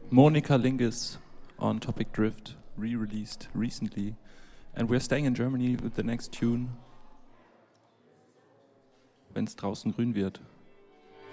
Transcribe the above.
Monica Lingis on Topic Drift, re-released recently. And we're staying in Germany with the next tune, wenn's draußen grün wird.